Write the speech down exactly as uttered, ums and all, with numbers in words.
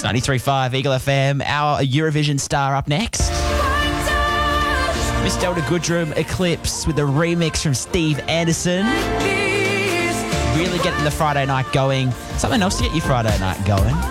It's ninety-three point five Eagle F M, our Eurovision star up next. Miss Delta Goodrum, Eclipse with a remix from Steve Anderson. Really getting the Friday night going. Something else to get your Friday night going.